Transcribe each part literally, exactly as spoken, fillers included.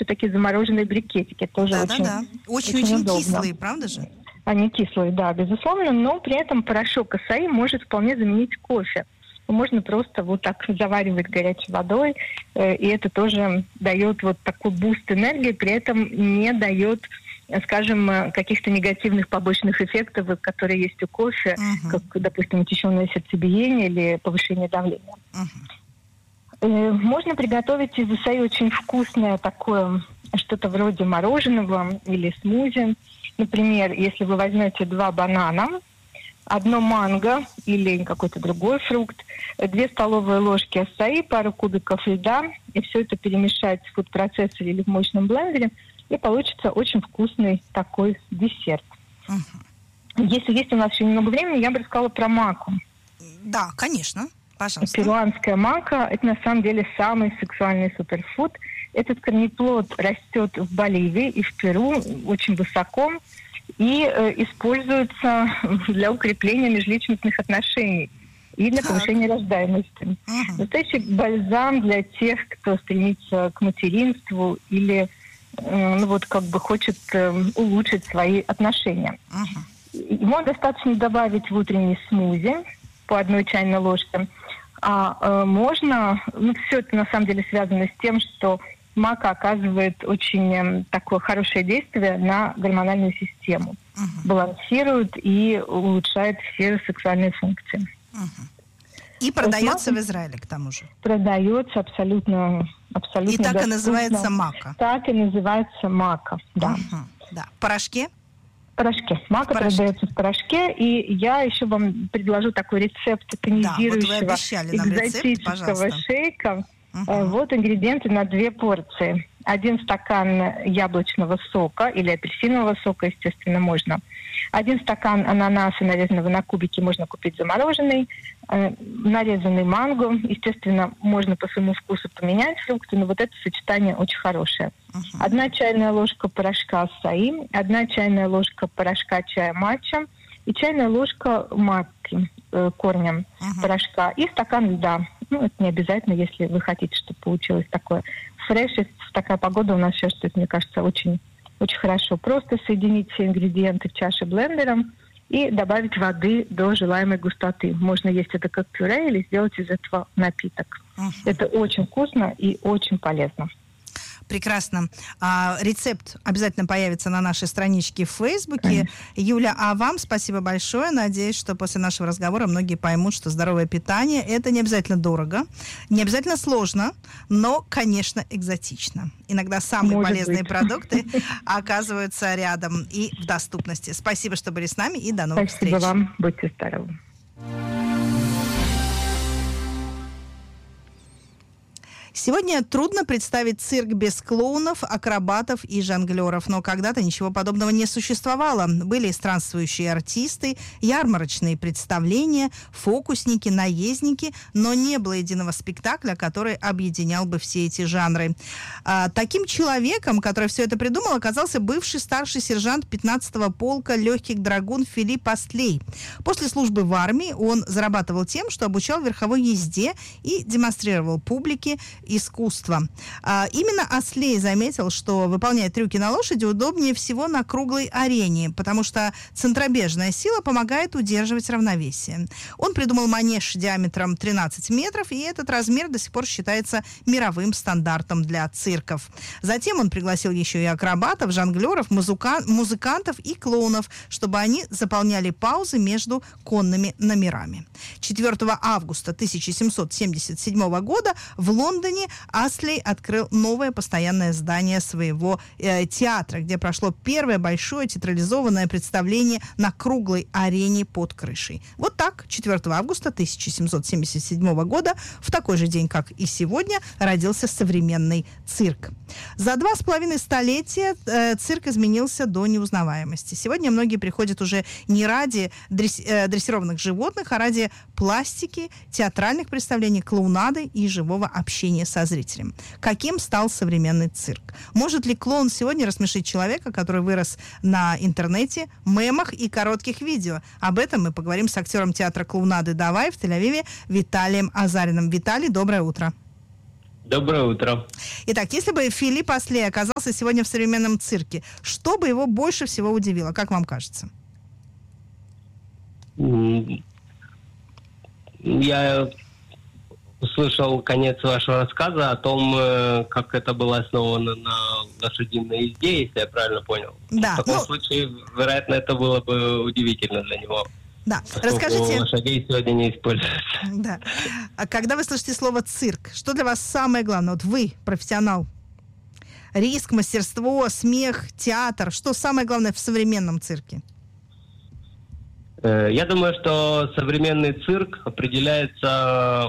еще такие замороженные брикетики. Тоже да, очень, да, да. Очень, очень, очень удобно. кислые, правда же? Они кислые, да, безусловно, но при этом порошок acai может вполне заменить кофе. Можно просто вот так заваривать горячей водой, э, и это тоже дает вот такой буст энергии, при этом не дает, скажем, каких-то негативных побочных эффектов, которые есть у кофе, uh-huh. как, допустим, учащенное сердцебиение или повышение давления. Uh-huh. Э, можно приготовить из acai очень вкусное такое, что-то вроде мороженого или смузи. Например, если вы возьмете два банана, одно манго или какой-то другой фрукт, две столовые ложки acai, пару кубиков льда, и все это перемешать в фуд-процессоре или в мощном блендере, и получится очень вкусный такой десерт. Uh-huh. Если есть у нас еще немного времени, я бы рассказала про маку. Да, конечно. Пожалуйста. Перуанская мака – это на самом деле самый сексуальный суперфуд. Этот корнеплод растет в Боливии и в Перу очень высоко, и э, используется для укрепления межличностных отношений и для повышения так. рождаемости. Uh-huh. Настоящий бальзам для тех, кто стремится к материнству или э, ну, вот, как бы хочет э, улучшить свои отношения. Uh-huh. Ему достаточно добавить в утренний смузи по одной чайной ложке. А э, можно, ну, все это на самом деле связано с тем, что мака оказывает очень э, такое хорошее действие на гормональную систему. Uh-huh. Балансирует и улучшает все сексуальные функции. Uh-huh. И продается мака в Израиле, к тому же. Продается абсолютно, абсолютно. И так доступно. и называется мака. Так и называется мака, да. Uh-huh. Да. В порошке? В порошке. Мака продается в порошке, и я еще вам предложу такой рецепт тонизирующего, да, вот экзотического рецепт, шейка. Uh-huh. Вот ингредиенты на две порции. Один стакан яблочного сока или апельсинового сока, естественно, можно. Один стакан ананаса, нарезанного на кубики, можно купить замороженный. Нарезанный манго. Естественно, можно по своему вкусу поменять фрукты, но вот это сочетание очень хорошее. Uh-huh. Одна чайная ложка порошка acai, одна чайная ложка порошка чая матча и чайная ложка маки, э, корня uh-huh. порошка, и стакан льда. Ну, это не обязательно, если вы хотите, чтобы получилось такое фреш. Такая погода у нас сейчас, что это, мне кажется, очень, очень хорошо. Просто соединить все ингредиенты в чаше блендером и добавить воды до желаемой густоты. Можно есть это как пюре или сделать из этого напиток. Uh-huh. Это очень вкусно и очень полезно. Прекрасно. А, рецепт обязательно появится на нашей страничке в Фейсбуке. Конечно. Юля, а вам спасибо большое. Надеюсь, что после нашего разговора многие поймут, что здоровое питание – это не обязательно дорого, не обязательно сложно, но, конечно, экзотично. Иногда самые Может полезные быть. продукты оказываются рядом и в доступности. Спасибо, что были с нами, и до новых спасибо встреч. Спасибо вам. Будьте здоровы. Сегодня трудно представить цирк без клоунов, акробатов и жонглеров, но когда-то ничего подобного не существовало. Были странствующие артисты, ярмарочные представления, фокусники, наездники, но не было единого спектакля, который объединял бы все эти жанры. А, таким человеком, который все это придумал, оказался бывший старший сержант пятнадцатого полка легких драгун Филипп Астлей. После службы в армии он зарабатывал тем, что обучал верховой езде и демонстрировал публике искусство. А, именно Астлей заметил, что выполнять трюки на лошади удобнее всего на круглой арене, потому что центробежная сила помогает удерживать равновесие. Он придумал манеж диаметром тринадцать метров, и этот размер до сих пор считается мировым стандартом для цирков. Затем он пригласил еще и акробатов, жонглеров, музыка- музыкантов и клоунов, чтобы они заполняли паузы между конными номерами. четвёртого августа тысяча семьсот семьдесят седьмого года в Лондоне Астлей открыл новое постоянное здание своего э, театра, где прошло первое большое театрализованное представление на круглой арене под крышей. Вот так, четвёртого августа тысяча семьсот семьдесят седьмого года, в такой же день, как и сегодня, родился современный цирк. За два с половиной столетия э, цирк изменился до неузнаваемости. Сегодня многие приходят уже не ради дресс, э, дрессированных животных, а ради пластики, театральных представлений, клоунады и живого общения со зрителем. Каким стал современный цирк? Может ли клоун сегодня рассмешить человека, который вырос на интернете, мемах и коротких видео? Об этом мы поговорим с актером театра клоунады «Давай» в Тель-Авиве Виталием Азариным. Виталий, доброе утро. Доброе утро. Итак, если бы Филипп Аслей оказался сегодня в современном цирке, что бы его больше всего удивило, как вам кажется? Я услышал конец вашего рассказа о том, как это было основано на лошадиной езде, если я правильно понял. Да. В таком ну... случае, вероятно, это было бы удивительно для него. Да, расскажите... лошадей сегодня не используются. Да. А когда вы слышите слово «цирк», что для вас самое главное? Вот вы, профессионал. Риск, мастерство, смех, театр. Что самое главное в современном цирке? Я думаю, что современный цирк определяется...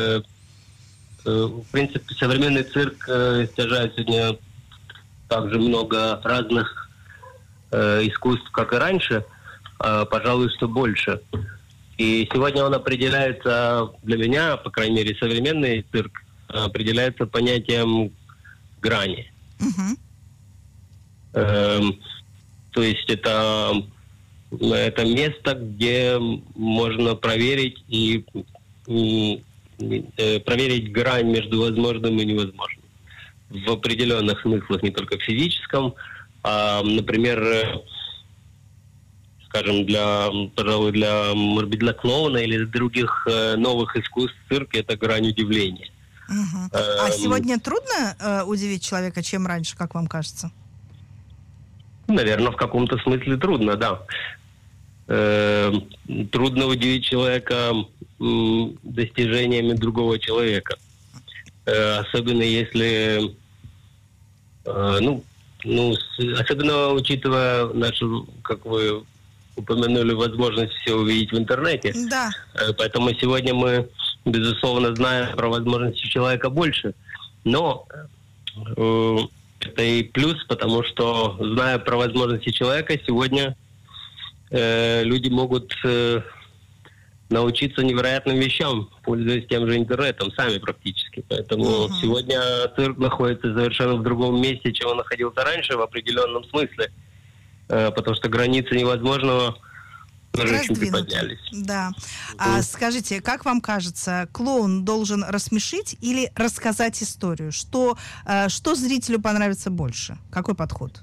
В принципе, современный цирк стяжает сегодня так же много разных искусств, как и раньше, пожалуй, что больше. И сегодня он определяется, для меня, по крайней мере, современный цирк, определяется понятием грани. Uh-huh. Эм, то есть это, это место, где можно проверить и, и э, проверить грань между возможным и невозможным. В определенных смыслах, не только в физическом, а, например, скажем, для, пожалуй, для, может быть, для клоуна или других э, новых искусств цирка это грань удивления. Uh-huh. Эм... А сегодня трудно э, удивить человека, чем раньше, как вам кажется? Наверное, в каком-то смысле трудно, да. Э, трудно удивить человека э, достижениями другого человека. Э, особенно если, э, ну, ну, с, особенно учитывая нашу, как вы упомянули, возможность все увидеть в интернете. Да. Э, поэтому сегодня мы, безусловно, знаем про возможности человека больше. Но э, это и плюс, потому что, зная про возможности человека, сегодня э, люди могут э, научиться невероятным вещам, пользуясь тем же интернетом, сами практически. Поэтому uh-huh. сегодня цирк находится совершенно в другом месте, чем он находился раньше, в определенном смысле. Э, потому что границы невозможного тоже очень приподнялись. Да. А скажите, как вам кажется, клоун должен рассмешить или рассказать историю? Что, э, что зрителю понравится больше? Какой подход?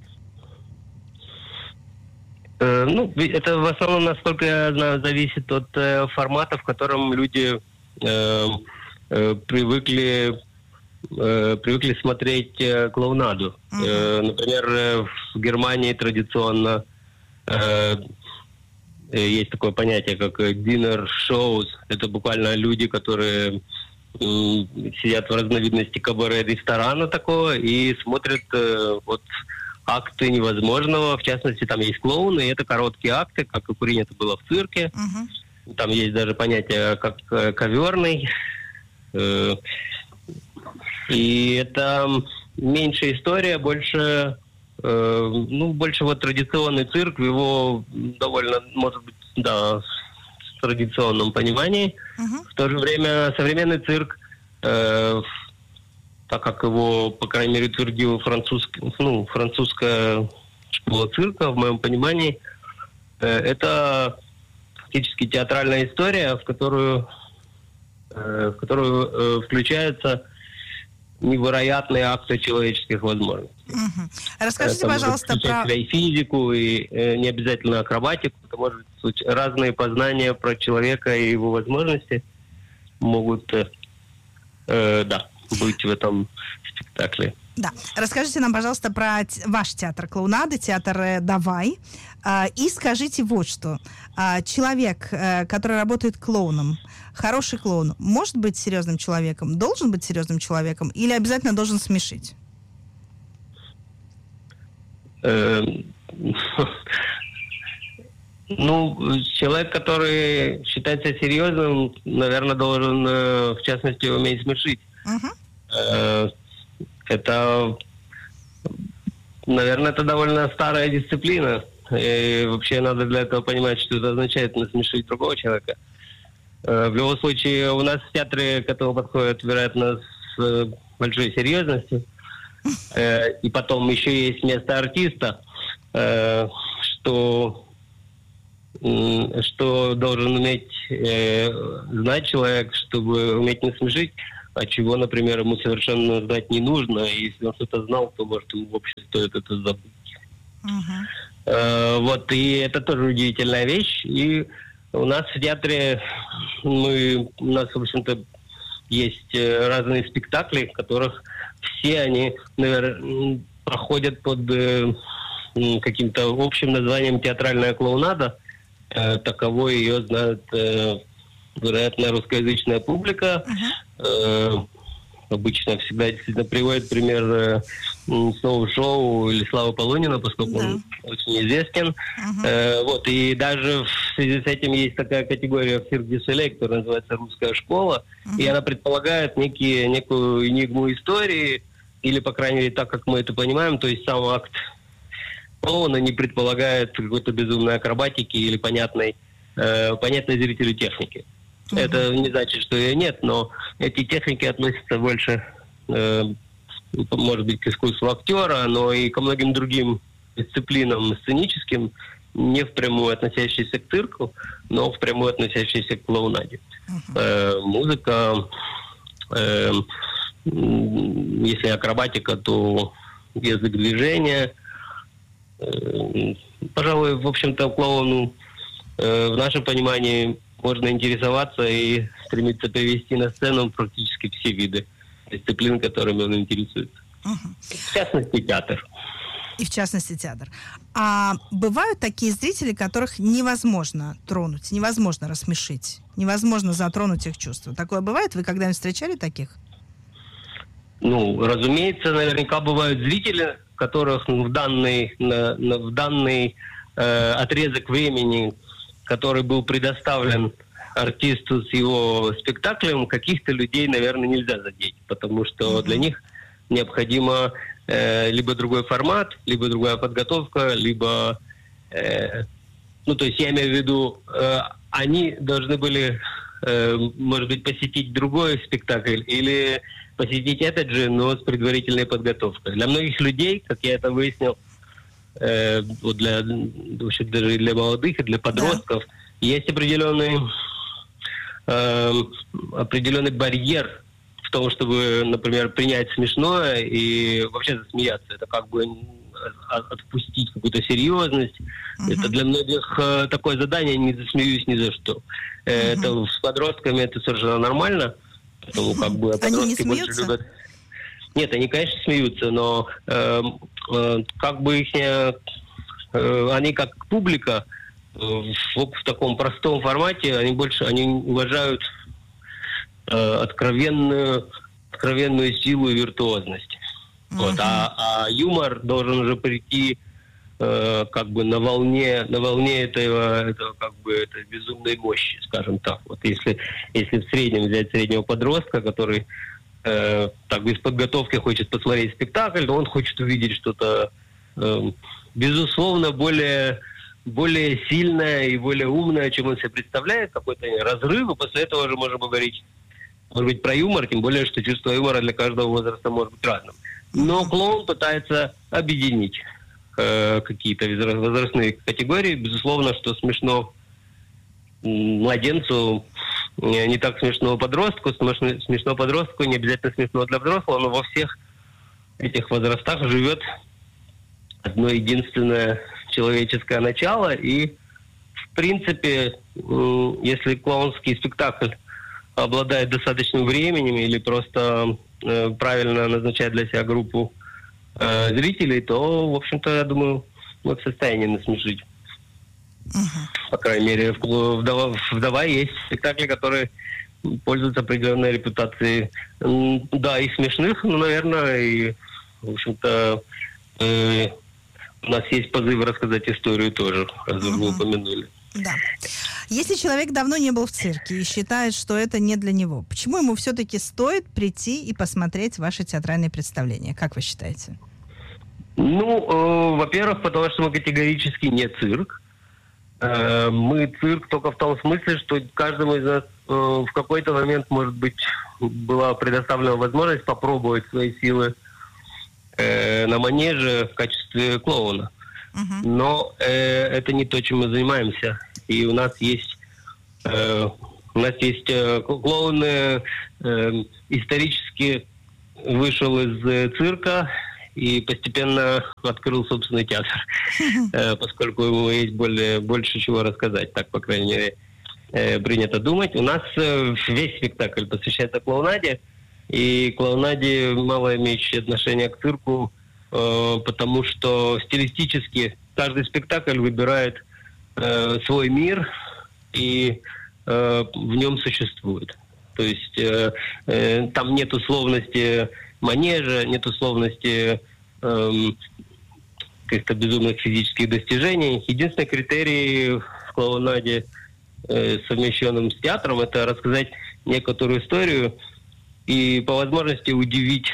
Э, ну, это в основном, насколько я знаю, зависит от э, формата, в котором люди э, э, привыкли, э, привыкли смотреть э, клоунаду. Uh-huh. Э, например, э, в Германии традиционно э, есть такое понятие, как dinner shows. Это буквально люди, которые м, сидят в разновидности кабаре-ресторана такого и смотрят э, вот акты невозможного. В частности, там есть клоуны, и это короткие акты, как и принято было в цирке. Uh-huh. Там есть даже понятие как э, коверный. Э, и это меньшая история, больше... Ну, больше вот традиционный цирк, в его довольно, может быть, да, в традиционном понимании. Uh-huh. В то же время современный цирк, э, так как его, по крайней мере, утвердила французск, ну, французская школа цирка, в моем понимании, э, это фактически театральная история, в которую, э, в которую э, включаются невероятные акты человеческих возможностей. Угу. Расскажите, это пожалуйста, про... и физику, и э, не обязательно акробатику. Это может быть разные познания про человека и его возможности могут, э, э, да, быть в этом спектакле. Да. Расскажите нам, пожалуйста, про т- ваш театр клоунады, театр э, «Давай». А, и скажите вот что. А, человек, э, который работает клоуном, хороший клоун, может быть серьезным человеком, должен быть серьезным человеком или обязательно должен смешить? Ну, человек, который считается серьезным, наверное, должен, в частности, уметь смешить. Uh-huh. Это, наверное, это довольно старая дисциплина. И вообще надо для этого понимать, что это означает насмешить другого человека. В любом случае, у нас в театре к этому подходят, вероятно, с большой серьезностью. И потом еще есть место артиста, что, что должен уметь знать человек, чтобы уметь насмешить. а чего, например, ему совершенно знать не нужно. И если он что-то знал, то, может, ему вообще стоит это забыть. Uh-huh. Э, вот, и это тоже удивительная вещь. И у нас в театре мы, у нас, в общем-то, есть разные спектакли, в которых все они, наверное, проходят под э, каким-то общим названием «театральная клоунада». Э, таковой ее знает, э, вероятно, русскоязычная публика. Uh-huh. Э, обычно всегда действительно приводит пример э, Сноу-шоу или Славы Полунина, поскольку да. он очень известен. Uh-huh. Э, вот, и даже в связи с этим есть такая категория в Cirque du Soleil, которая называется «Русская школа», uh-huh. и она предполагает некие, некую энигму истории, или, по крайней мере, так, как мы это понимаем, то есть сам акт клоуна не предполагает какой-то безумной акробатики или понятной, э, понятной зрителю техники. Uh-huh. Это не значит, что ее нет, но эти техники относятся больше, э, может быть, к искусству актера, но и ко многим другим дисциплинам сценическим, не впрямую относящиеся к цирку, но впрямую относящиеся к клоунаде. Uh-huh. Э, музыка, э, если акробатика, то язык движения. Э, пожалуй, в общем-то, клоуну э, в нашем понимании можно интересоваться и стремиться привести на сцену практически все виды дисциплин, которыми он интересуется. Uh-huh. В частности, театр. И в частности, театр. А бывают такие зрители, которых невозможно тронуть, невозможно рассмешить, невозможно затронуть их чувства. Такое бывает? Вы когда-нибудь встречали таких? Ну, разумеется, наверняка бывают зрители, которых в данный, на, на, в данный э, отрезок времени, который был предоставлен артисту с его спектаклем, каких-то людей, наверное, нельзя задеть, потому что mm-hmm. для них необходимо э, либо другой формат, либо другая подготовка, либо, э, ну, то есть я имею в виду, э, они должны были, э, может быть, посетить другой спектакль или посетить этот же, но с предварительной подготовкой. Для многих людей, как я это выяснил, э, вот для, в общем, даже для молодых и для подростков, да. есть определенный, э, определенный барьер в том, чтобы, например, принять смешное и вообще засмеяться. Это как бы отпустить какую-то серьезность. Uh-huh. Это для многих э, такое задание, не засмеюсь ни за что. Uh-huh. Это с подростками это совершенно нормально. Поэтому как бы подростки они не больше смеются? любят. Нет, они, конечно, смеются, но э, э, как бы их не, э, они как публика э, в, в таком простом формате, они больше они уважают э, откровенную, откровенную силу и виртуозность. Uh-huh. Вот, а, а юмор должен уже прийти э, как бы на волне, на волне этого, этого как бы этой безумной мощи, скажем так. Вот если, если в среднем взять среднего подростка, который э, так без подготовки хочет посмотреть спектакль, то он хочет увидеть что-то э, безусловно более, более сильное и более умное, чем он себе представляет, какой-то разрыв, и после этого уже можем говорить, может быть, про юмор, тем более, что чувство юмора для каждого возраста может быть разным. Но клоун пытается объединить э, какие-то возрастные категории. Безусловно, что смешно младенцу, не так смешно подростку, смешно, смешно подростку, не обязательно смешно для взрослого, но во всех этих возрастах живет одно единственное человеческое начало. И, в принципе, э, если клоунский спектакль обладает достаточным временем или просто э, правильно назначает для себя группу э, зрителей, то, в общем-то, я думаю, мы в состоянии насмешить. Uh-huh. По крайней мере, в «Вдова», в «Вдова» есть спектакли, которые пользуются определенной репутацией. Да, и смешных, но, наверное, и, в общем-то, э, у нас есть позыв рассказать историю тоже, раз uh-huh. вы упомянули. Да. Если человек давно не был в цирке и считает, что это не для него, почему ему все-таки стоит прийти и посмотреть ваши театральные представления? Как вы считаете? Ну, э, во-первых, потому что мы категорически не цирк. Э, мы цирк только в том смысле, что каждому из нас э, в какой-то момент, может быть, была предоставлена возможность попробовать свои силы э, на манеже в качестве клоуна. Uh-huh. Но э, это не то, чем мы занимаемся. И у нас есть э, У нас есть э, клоун э, э, исторически вышел из э, цирка и постепенно открыл собственный театр, э, поскольку ему есть более, больше чего рассказать, так, по крайней мере, э, принято думать. У нас э, весь спектакль посвящается клоунаде, и клоунаде мало имеющее отношение к цирку, э, потому что стилистически каждый спектакль выбирает э, свой мир и э, в нем существует. То есть э, э, там нет условности манежа, нет условности э, каких-то безумных физических достижений. Единственный критерий в клоунаде, э, совмещенном с театром, это рассказать некоторую историю и по возможности удивить,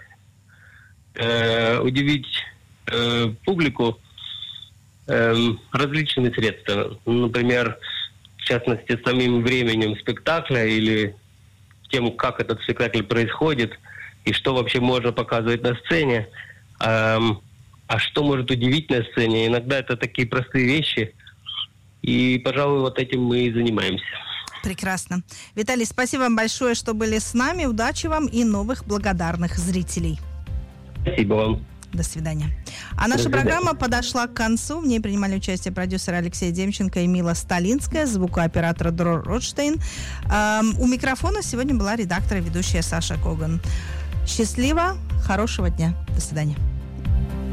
э, удивить э, публику э, различными средствами. Например, в частности, самим временем спектакля или тем, как этот спектакль происходит и что вообще можно показывать на сцене, а, а что может удивить на сцене. Иногда это такие простые вещи, и, пожалуй, вот этим мы и занимаемся. Прекрасно. Виталий, спасибо вам большое, что были с нами. Удачи вам и новых благодарных зрителей. Спасибо вам. До свидания. А наша программа подошла к концу. В ней принимали участие продюсеры Алексей Демченко и Мила Сталинская, звукооператор Дрор Ротштейн. Эм, у микрофона сегодня была редактор и ведущая Саша Коган. Счастливо, хорошего дня. До свидания.